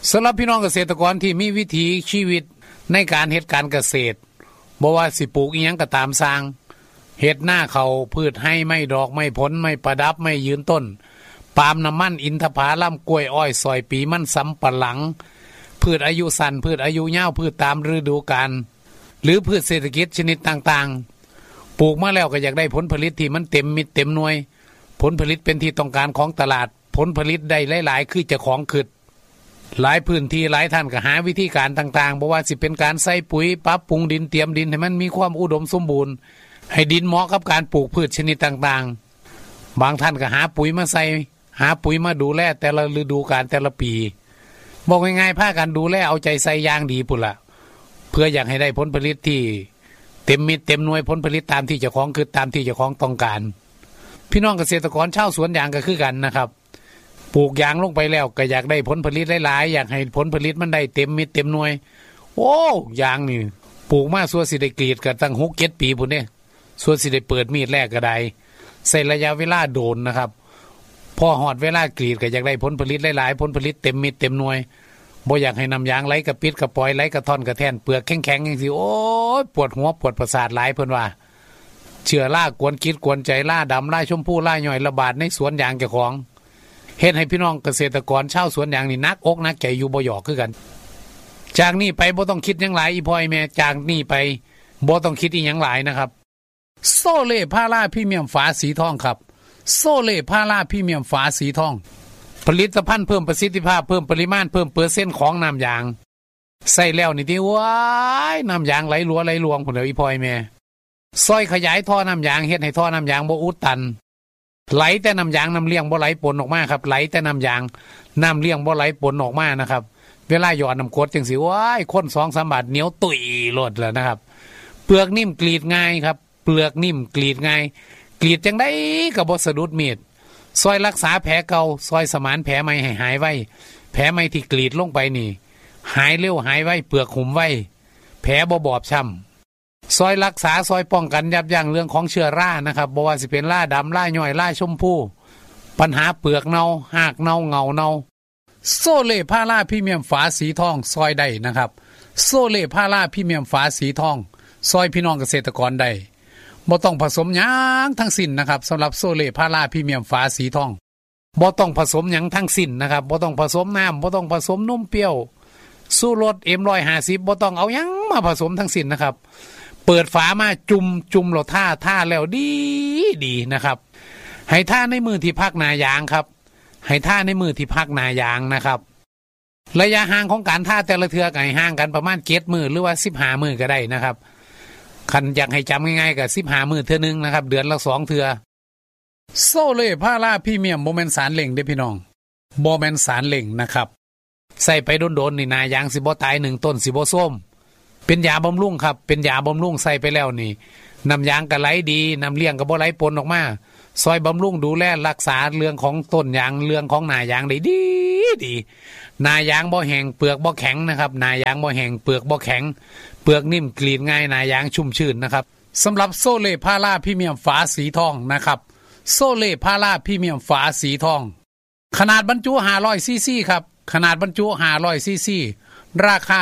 สำหรับพี่น้องเกษตรกรที่มีวิถีชีวิตในการเฮ็ดการเกษตรบ่ว่าสิปลูกอีหยังก็ตามสร้างเฮ็ดหน้าเขาพืชให้ไม่ดอกไม่ผลไม่ประดับไม่ยืนต้นปาล์มน้ำมันอินทผลัมกล้วยอ้อยซอยปีมันสำปะหลังพืชอายุสั้นพืชอายุยาวพืชตามฤดูกาลหรือพืชเศรษฐกิจชนิดต่างๆปลูกมาแล้วก็อยากได้ผลผลิตที่มันเต็มมิตรเต็มหน่วยผลผลิตเป็นที่ต้องการของตลาดผลผลิตได้หลายๆคือเจ้าของขึ้นหลายพื้นที่หลายท่านก็หาวิธีการต่างๆบ่ว่าสิเป็นการใส่ปุ๋ยปรับปรุงดินเตรียมดินให้มันมีความอุดมสมบูรณ์ให้ดินเหมาะกับการปลูกพืชชนิดต่างๆบางท่านก็หาปุ๋ยมาใส่หาปุ๋ยมาดูแลแต่ละฤดูกาลแต่ละปีบอกง่ายๆพากันดูแลเอาใจใส่อย่างดีพุ่นล่ะเพื่ออยากให้ได้ผลผลิตที่เต็มมิตรเต็มหน่วยผลผลิตตามที่เจ้าของคือตามที่เจ้าของต้องการพี่น้องเกษตรกรชาวสวนยางก็คือกันนะครับปลูกยางลงไปแล้วก็อยากได้ผลผลิตหลายๆอยากให้ผลผลิตมันได้เต็มมิตรเต็มหน่วยโอ้ยางนี่ปลูกมาสัวสิได้กรีดก็ตั้ง6-7 ปีพุ่นเด้สัวสิได้เปิดมีดแรกก็ได้ใช้ระยะเวลาโดนนะครับพอหอดเวลากรีดก็อยากได้ผลผลิตหลายๆผลผลิตเต็มมิตรเต็มหน่วยบ่อยากให้น้ำยางไหลกระปิดกระปอยไหลกระท่อนกระแท่นเปลือกแข็งๆจังซี่โอ้ยปวดหัวปวดประสาทหลายเพิ่นว่าเชื้อรากวนคิดกวนใจล่าดำล่าชมพูล่าย่อยระบาดในสวนยางเจ้าของเฮ็ดให้พี่น้องเกษตรกรชาวสวนยางนี่นักอกนักใจอยู่บ่หยอกคือกันจากนี้ไปบ่ต้องคิดหยังหลายอีพ่อแม่จากนี้ไปบ่ต้องคิดอีหยังหลายนะครับโซเล่พาราพรีเมียมฝาสีทองครับโซเล่พาราพรีเมียมฝาสีทองผลิตภัณฑ์เพิ่มประสิทธิภาพเพิ่มปริมาณเพิ่มเปอร์เซ็นต์ของน้ำยางใส่แล้วนี่ที่ว้ายน้ำยางไหลรัวไหลรวงพุ่นเด้ออีพ่อแม่ซอยขยายท่อน้ำยางเฮ็ดให้ท่อน้ำยางบ่อุดตันไหลแต่น้ำยางน้ำเลี้ยงบ่ไหลปนออกมาครับไหลแต่น้ำยางน้ำเลี้ยงบ่ไหลปนออกมานะครับเวลาหยอดน้ำกรดจังสิว้ายคน 2-3 บาทเหนียวตุ๋ยโลดแล้วนะครับเปลือกนิ่มกรีดง่ายครับเปลือกนิ่มกรีดง่ายกรีดจังได้ก็บ่สะดุดมีดซอยรักษาแผลเก่าซอยสมานแผลใหม่ให้หายไวแผลใหม่ที่กรีดลงไปนี่หายเร็วหายไวเปลือกหุ่มไวแผลบ่บอบช้ำซอยรักษาซอยป้องกันยับยั้งเรื่องของเชื้อรานะครับบ่ว่าสิเป็นราดำราย่อยราชมพูปัญหาเปลือกเน่าหากเน่าเงาเน่าโซเล่พาราพรีเมียมฝาสีทองซอยได้นะครับโซเล่พาราพรีเมียมฝาสีทองซอยพี่น้องเกษตรกรได้บ่ต้องผสมหยังทั้งสิ้นนะครับสำหรับโซเล่พาราพรีเมียมฝาสีทองบ่ต้องผสมหยังทั้งสิ้นนะครับบ่ต้องผสมน้ำบ่ต้องผสมนมเปรี้ยวสู้รส M150 บ่ต้องเอาหยังมาผสมทั้งสิ้นนะครับเปิดฝามาจุ่มแล้วท่าแล้วดีนะครับให้ท่าในมือที่พักนายางครับให้ท่าในมือที่พักนายางนะครับระยะห่างของการท่าแต่ละเทือก็ให้ห่างกันประมาณ7 มื้อหรือว่า15 มื้อก็ได้นะครับคันอยากให้จำง่ายๆก็15 มื้อเทื่อนึงนะครับเดือนละ2 เทื่อโซเล่พาราพรีเมียมบ่แม่นสารเหล็งเด้อพี่น้องบ่แม่นสารเหล็งนะครับใส่ไปโดนๆนี่นายางสิบ่ตาย1 ต้นสิบ่ส้มเป็นยาบำรุงครับเป็นยาบำรุงใส่ไปแล้วนี่น้ำยางก็ไหลดีน้ำเลี้ยงก็บ่ไหลปนออกมาซอยบำรุงดูแลรักษาเรื่องของต้นยางเรื่องของนายางได้ดีนายางบ่แห้งเปลือกบ่แข็งนะครับนายางบ่แห้งเปลือกบ่แข็งเปลือกนิ่มกรีดง่ายนายางชุ่มชื่นนะครับสำหรับโซเล่พาราพรีเมียมฝาสีทองนะครับโซเล่พาราพรีเมียมฝาสีทองขนาดบรรจุ500ซีซีครับขนาดบรรจุ500ซีซีราคา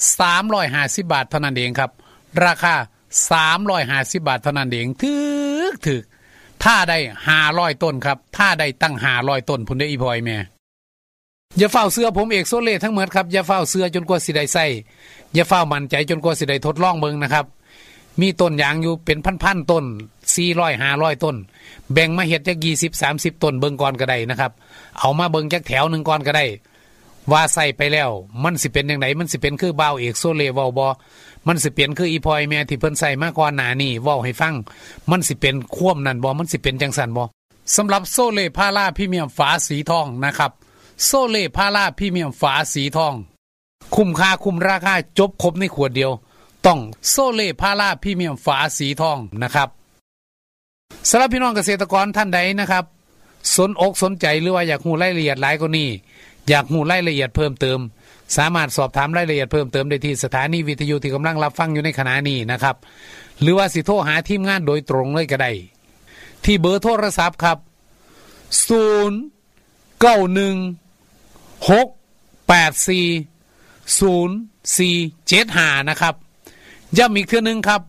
350 บาทเท่านั้นเองครับราคา350 บาทเท่านั้นเองถึกถ้าได้500 ต้นครับถ้าได้ตั้ง500 ต้นพุ่นได้อีพอยแม่อย่าเฝ้าเสื้อผมเอกโซเล่ทั้งหมดครับอย่าเฝ้าเสื้อจนกว่าสิได้ใส่อย่าเฝ้ามั่นใจจนกว่าสิได้ทดลองเบิ่งนะครับมีต้นยางอยู่เป็นพันๆต้น400-500 ต้นแบ่งมาเฮ็ดจัก20-30 ต้นเบิ่งก่อนก็ได้นะครับเอามาเบิ่งจักแถวนึงก่อนก็ได้ว่าใส่ไปแล้วมันสิเป็นจังไดมันสิเป็นคือบ่าวเอกโซเล่เว้าบ่มันสิเป็นคืออีพอยแม่ที่เพิ่นใส่มาก่อนหน้านี้เว้าให้ฟังมันสิเป็นควมนั่นบ่มันสิเป็นจังซั่นบ่สำหรับโซเล่พาราพรีเมียมฝาสีทองนะครับโซเล่พาราพรีเมียมฝาสีทองคุ้มค่าคุ้มราคาจบครบในขวดเดียวต้องโซเล่พาราพรีเมียมฝาสีทองนะครับสำหรับพี่น้องเกษตรกรท่านใดนะครับสนอกสนใจหรือว่าอยากรู้รายละเอียดหลายกว่านี้อยากรู้รายละเอียดเพิ่มเติมสามารถสอบถามรายละเอียดเพิ่มเติมได้ที่สถานีวิทยุที่กำลังรับฟังอยู่ในขณะนี้นะครับหรือว่าสิโทรหาทีมงานโดยตรงเลยก็ได้ที่เบอร์โทรศัพท์ครับ091 6 840475นะครับย้ำอีกเทื่อนึงครับ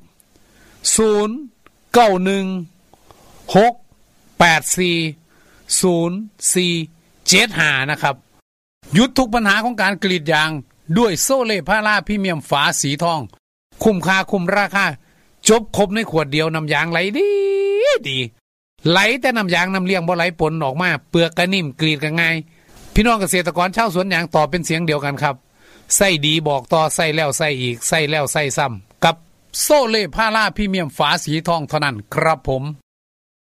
0916840475นะครับหยุดทุกปัญหาของการกรีดยางด้วยโซเล่พาราพรีเมียมฝาสีทองคุ้มค่าคุ้มราคาจบครบในขวดเดียวน้ำยางไหลดีไหลแต่น้ำยางน้ำเลี้ยงบ่ไหลปนออกมาเปลือกก็นิ่มกรีดก็ง่ายพี่น้องเกษตรกรชาวสวนยางตอบเป็นเสียงเดียวกันครับใส่ดีบอกต่อใส่แล้วใส่อีกใส่แล้วใส่ซ้ำกับโซเล่พาราพรีเมียมฝาสีทองเท่านั้นครับผม